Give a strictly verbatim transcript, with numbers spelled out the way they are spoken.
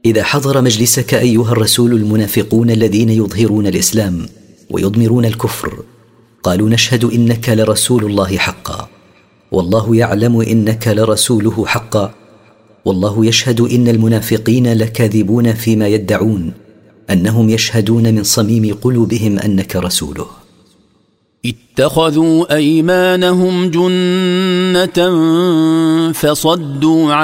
إذا حضر مجلسك أيها الرسول المنافقون الذين يظهرون الإسلام ويضمرون الكفر قالوا نشهد إنك لرسول الله حقا والله يعلم إنك لرسوله حقا والله يشهد إن المنافقين لكاذبون فيما يدعون أنهم يشهدون من صميم قلوبهم أنك رسوله. اتخذوا أيمانهم جنة فصدوا